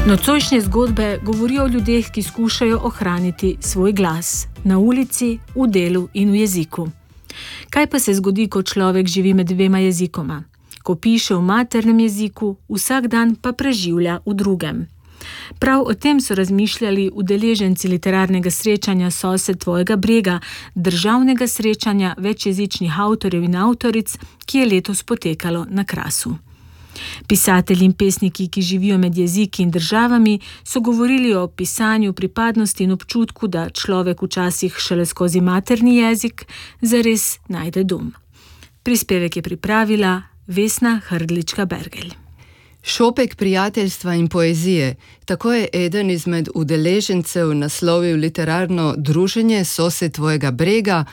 Nocojšnje zgodbe govorijo o ljudeh, ki skušajo ohraniti svoj glas na ulici, v delu in v jeziku. Kaj pa se zgodi, ko človek živi med dvema jezikoma? Ko piše v maternem jeziku, vsak dan pa preživlja v drugem. Prav o tem so razmišljali udeleženci literarnega srečanja Sosed tvojega brega, državnega srečanja večjezičnih avtorjev in avtoric, ki je letos potekalo na Krasu. Pisatelji in pesniki, ki živijo med jeziki in državami, so govorili o pisanju, pripadnosti in občutku, da človek včasih šele skozi materni jezik zares najde dom. Prispevek je pripravila Vesna Hrdlička-Bergelj. Šopek prijateljstva in poezije, tako je eden izmed udeležencev naslovil literarno druženje Sosed tvojega brega,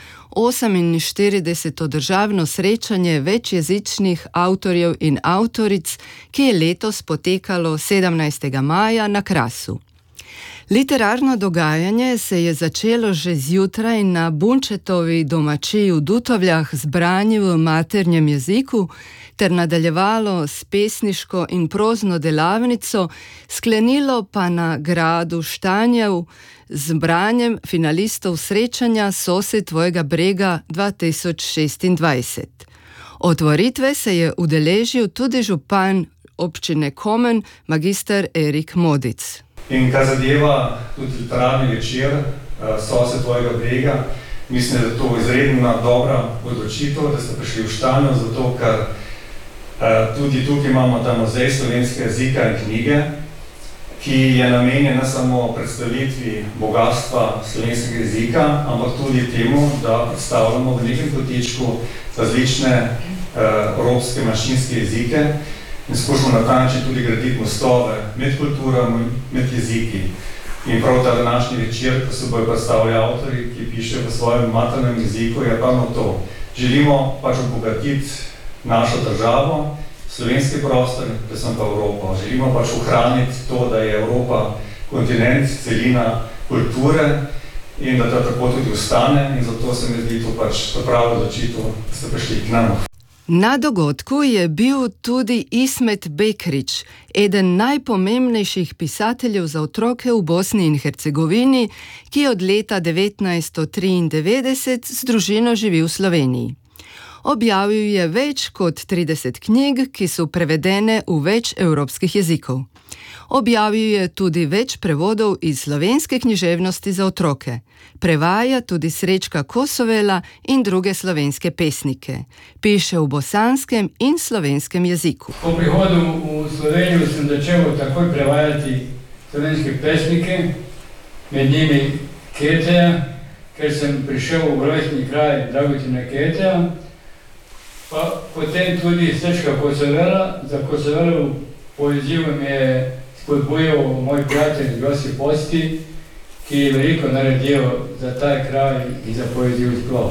48. državno srečanje večjezičnih avtorjev in avtoric, ki je letos potekalo 17. maja na Krasu. Literarno dogajanje se je začelo že zjutraj na Bunčetovi domačiji v Dutovljah z branjem v maternjem jeziku ter nadaljevalo s pesniško in prozno delavnico, sklenilo pa na gradu Štanjev z branjem finalistov srečanja Sosed tvojega brega 2026. Otvoritve se je udeležil tudi župan občine Komen, magister Erik Modic. In kar zadeva tudi literarni večer Sosed tvojega brega, mislim, da je to izredna dobra odločitev, da ste prišli v Štanjo, zato ker tudi tukaj imamo ta muzej slovenskega jezika in knjige, ki je namenjen ne samo predstavitvi bogatstva slovenskega jezika, ampak tudi temu, da predstavljamo v nekem kotičku različne evropske manjšinske jezike in skušamo na ta način tudi graditi mostove med kulturami, med jeziki. In prav ta današnji večer, ko se bojo predstavljali avtori, ki pišejo v svojem maternem jeziku, je ravno to. Želimo pač obogatiti našo državo, slovenski prostor, predvsem pa Evropo. Želimo pač ohraniti to, da je Evropa kontinent, celina kulture in da to tako tudi ostane in zato se mi zdi to pač pravo odločitev, da ste prišli k nam. Na dogodku je bil tudi Ismet Bekrič, eden najpomembnejših pisateljev za otroke v Bosni in Hercegovini, ki od leta 1993 z družino živi v Sloveniji. Objavil je več kot 30 knjig, ki so prevedene v več evropskih jezikov. Objavil je tudi več prevodov iz slovenske književnosti za otroke. Prevaja tudi Srečka Kosovela in druge slovenske pesnike. Piše v bosanskem in slovenskem jeziku. Po prihodu v Slovenijo sem začel takoj prevajati slovenske pesnike, med njimi Keteja, ker sem prišel v rojstni kraj Dragutina Keteja, pa potem tudi Srečka Kosovela. Za Kosovelov poezijo mi je spodbujal moj prijatelj Josip Osti, ki je veliko naredil za ta kraj in za poezijo sploh.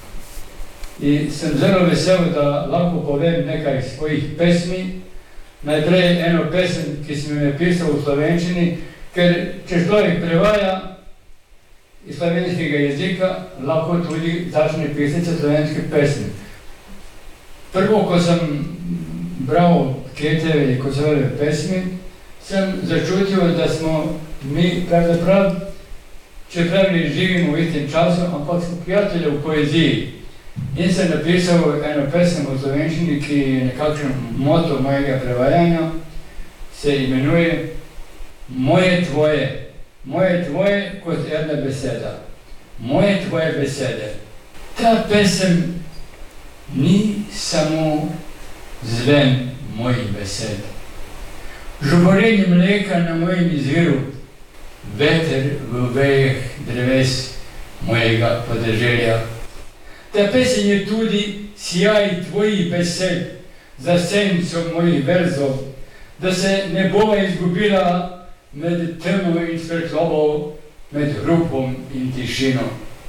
In sem zelo vesel, da lahko povem nekaj svojih pesmi. Najprej eno pesem, ki sem jo napisal v slovenščini, ker če človek prevaja iz slovenskega jezika, lahko tudi začne pisati slovenske pesmi. Prvo, ko sem bral Keteve in Kosovele pesmi, sem začutil, da smo mi pravzaprav, čeprav ne živimo v istem času, ampak smo prijatelji v poeziji. In sem napisal eno pesem v slovenščini, ki je nekakšen moto mojega prevajanja, se imenuje Moje tvoje. Moje tvoje kot ena beseda. Moje tvoje besede. Ta pesem ni samo zven mojih besed. Žuborenje mleka na mojem izviru, veter v vejah dreves mojega podeželja. Ta pesem je tudi sijaj tvojih besed za senco mojih verzov, da se ne bova izgubila med temo in svetlobo, med hrupom in tišino.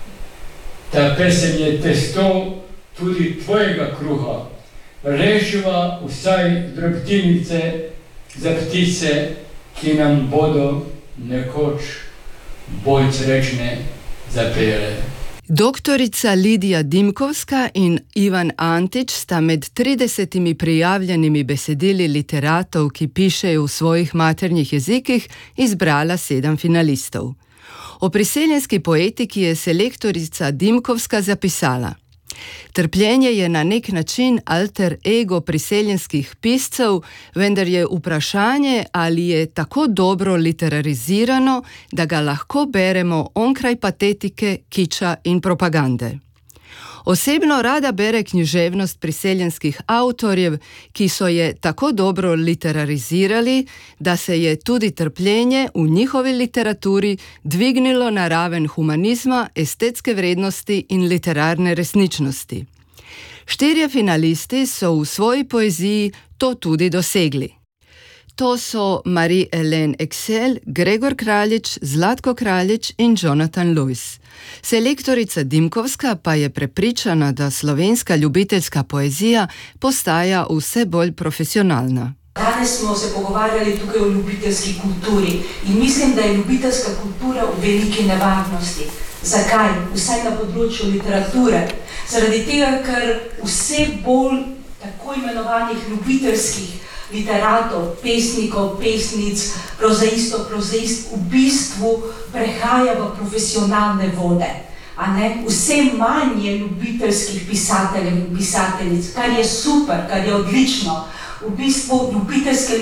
Ta pesem je testo tudi tvojega kruha, rešiva vsaj drobtinice za ptice, ki nam bodo nekoč bolj srečne zapele. Doktorica Lidija Dimkovska in Ivan Antić sta med 30 prijavljenimi besedili literatov, ki pišejo v svojih maternih jezikih, izbrala 7 finalistov. O priseljenski poetiki je selektorica Dimkovska zapisala: Trpljenje je na nek način alter ego priseljenskih piscev, vendar je vprašanje, ali je tako dobro literarizirano, da ga lahko beremo onkraj patetike, kiča in propagande. Osebno rada bere književnost priseljenskih avtorjev, ki so je tako dobro literarizirali, da se je tudi trpljenje v njihovi literaturi dvignilo na raven humanizma, estetske vrednosti in literarne resničnosti. 4 finalisti so v svoji poeziji to tudi dosegli. To so Marie-Hélène Excel, Gregor Kraljič, Zlatko Kraljič in Jonathan Lewis. Selektorica Dimkovska pa je prepričana, da slovenska ljubiteljska poezija postaja vse bolj profesionalna. Danes smo se pogovarjali tukaj o ljubiteljski kulturi in mislim, da je ljubiteljska kultura v veliki nevarnosti. Zakaj? Vsaj na področju literature. Zaradi tega, ker vse bolj tako imenovanih ljubiteljskih literatov, pesnikov, pesnic, prozaistov, prozaist v bistvu prehaja v profesionalne vode. Vse manj je ljubiteljskih pisateljev in pisateljic, kar je super, kar je odlično. V bistvu ljubiteljska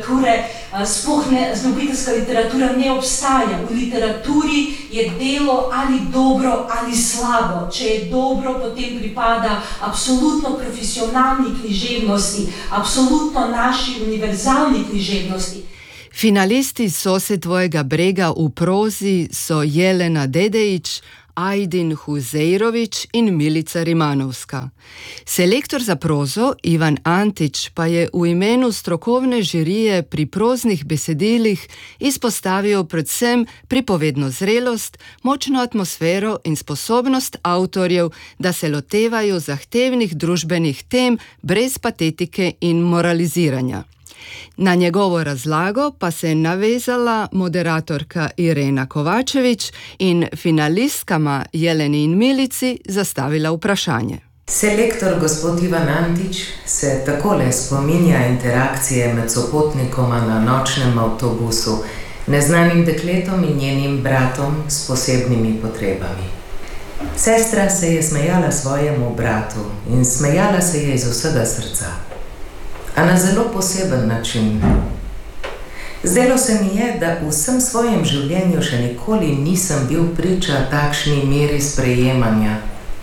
literatura ne obstaja. V literaturi je delo ali dobro ali slabo. Če je dobro, potem pripada absolutno profesionalni književnosti, absolutno naši univerzalni književnosti. Finalisti Sosed tvojega brega v prozi so Jelena Dedejić, Ajdin Huzeirović in Milica Rimanovska. Selektor za prozo Ivan Antić pa je v imenu strokovne žirije pri proznih besedilih izpostavil predvsem pripovedno zrelost, močno atmosfero in sposobnost avtorjev, da se lotevajo zahtevnih družbenih tem brez patetike in moraliziranja. Na njegovo razlago pa se je navezala moderatorka Irena Kovačević in finalistkama Jeleni in Milici zastavila vprašanje. Selektor gospod Ivan Antić se takole spominja interakcije med sopotnikoma na nočnem avtobusu, neznanim dekletom in njenim bratom s posebnimi potrebami. Sestra se je smejala svojemu bratu in smejala se je iz vsega srca. A na zelo poseben način. Zdelo se mi je, da v vsem svojem življenju še nikoli nisem bil priča takšni meri sprejemanja.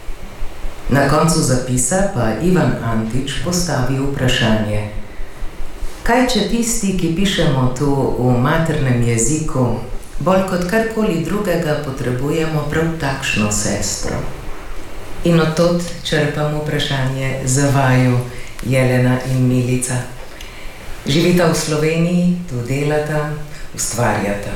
Na koncu zapisa pa Ivan Antić postavi vprašanje. Kaj če tisti, ki pišemo tu v maternem jeziku, bolj kot karkoli drugega potrebujemo prav takšno sestro? In od tod črpam vprašanje za vaju, Jelena in Milica. Živita v Sloveniji, tu delata, ustvarjata.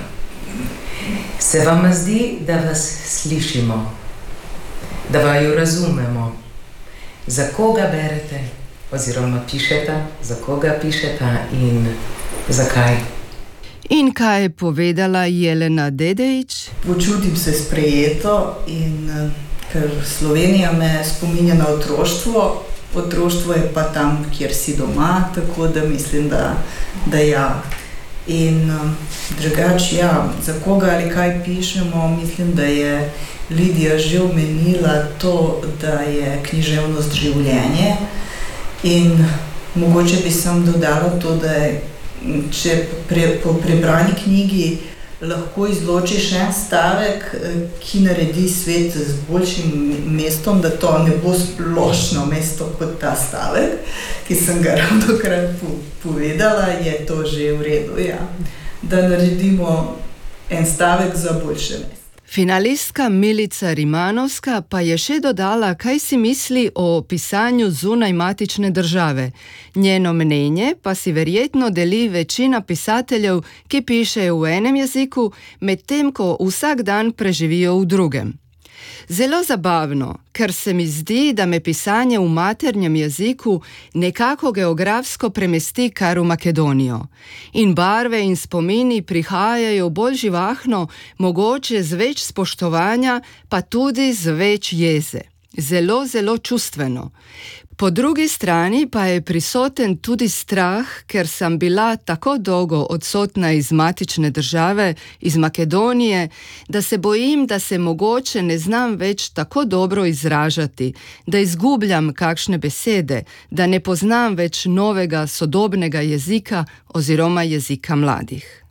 Se vam zdi, da vas slišimo, da vaju razumemo, za koga berete oziroma pišeta, za koga pišeta in zakaj? In kaj je povedala Jelena Dedejić? Počutim se sprejeto in ker Slovenija me spominja na otroštvo, otroštvo je pa tam, kjer si doma, tako da mislim, da ja. In drugače, ja, za koga ali kaj pišemo, mislim, da je Lidija že omenila to, da je književnost življenje. In mogoče bi sam dodala to, da je, če po prebrani knjigi lahko izločiš en stavek, ki naredi svet z boljšim mestom, da to ne bo splošno mesto kot ta stavek, ki sem ga ravnokrat povedala, je to že v redu, ja. Da naredimo en stavek za boljše mesto. Finalistka Milica Rimanovska pa je še dodala, kaj si misli o pisanju zunaj matične države. Njeno mnenje pa si verjetno deli večina pisateljev, ki pišejo v enem jeziku, medtem ko vsak dan preživijo v drugem. Zelo zabavno, ker se mi zdi, da me pisanje v maternjem jeziku nekako geografsko premesti kar v Makedonijo. In barve in spomini prihajajo bolj živahno, mogoče z več spoštovanja, pa tudi z več jeze. Zelo, zelo čustveno. Po drugi strani pa je prisoten tudi strah, ker sem bila tako dolgo odsotna iz matične države, iz Makedonije, da se bojim, da se mogoče ne znam več tako dobro izražati, da izgubljam kakšne besede, da ne poznam več novega sodobnega jezika oziroma jezika mladih.